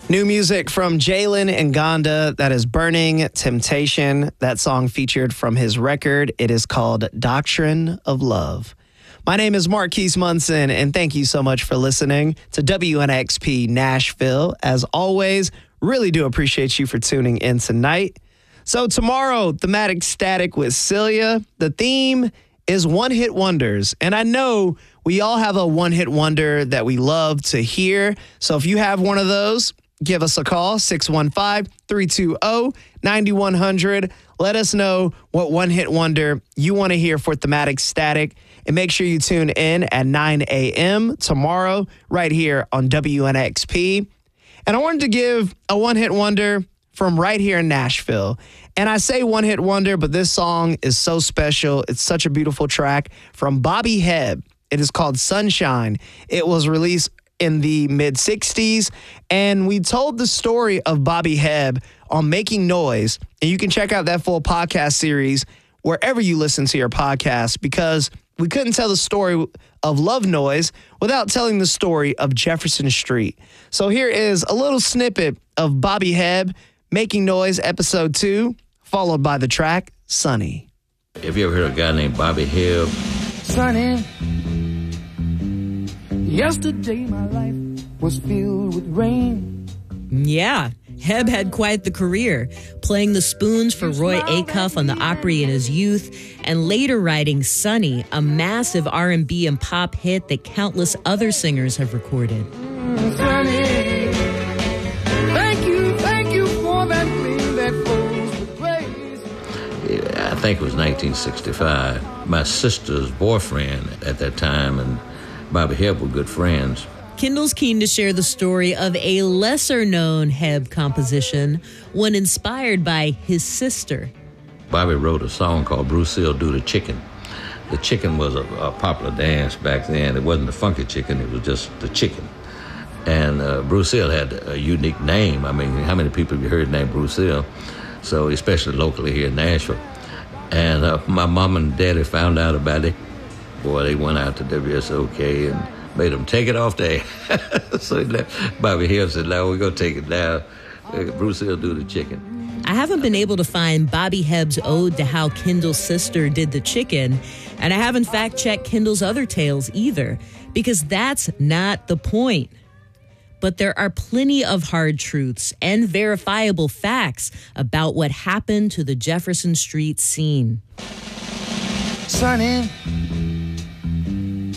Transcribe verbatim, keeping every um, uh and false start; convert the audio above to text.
New music from Jalen and Gonda. That is Burning Temptation. That song featured from his record. It is called Doctrine of Love. My name is Marquise Munson, and thank you so much for listening to W N X P Nashville. As always, really do appreciate you for tuning in tonight. So tomorrow, Thematic Static with Celia. The theme is one-hit wonders. And I know we all have a one-hit wonder that we love to hear. So if you have one of those, give us a call, six one five, three two zero, nine one zero zero. Let us know what one-hit wonder you want to hear for Thematic Static. And make sure you tune in at nine a.m. tomorrow right here on W N X P. And I wanted to give a one-hit wonder from right here in Nashville. And I say one-hit wonder, but this song is so special. It's such a beautiful track from Bobby Hebb. It is called Sunshine. It was released in the mid-sixties, and we told the story of Bobby Hebb on Making Noise. And you can check out that full podcast series wherever you listen to your podcast, because we couldn't tell the story of Love Noise without telling the story of Jefferson Street. So here is a little snippet of Bobby Hebb, Making Noise, episode two, followed by the track Sunny. Have you ever heard of a guy named Bobby Hebb? Sunny, yesterday my life was filled with rain. Yeah, Hebb had quite the career, playing the spoons for Roy Acuff on the Opry in his youth, and later writing Sunny, a massive R and B and pop hit that countless other singers have recorded. Mm, Sunny, thank you, thank you for that ring that flows with praise. I think it was nineteen sixty-five. My sister's boyfriend at that time and Bobby Hebb were good friends. Kendall's keen to share the story of a lesser-known Hebb composition, one inspired by his sister. Bobby wrote a song called Bruce Hill Do the Chicken. The chicken was a, a popular dance back then. It wasn't the funky chicken, it was just the chicken. And uh, Bruce Hill had a unique name. I mean, how many people have you heard named Bruce Hill? So, especially locally here in Nashville. And uh, my mom and daddy found out about it. Boy, they went out to W S O K and made them take it off there. So left. Bobby Hill said, now we're going to take it down. Uh, Bruce Hill Do the Chicken. I haven't been able to find Bobby Hebb's ode to how Kendall's sister did the chicken, and I haven't fact-checked Kendall's other tales either, because that's not the point. But there are plenty of hard truths and verifiable facts about what happened to the Jefferson Street scene. Sunny,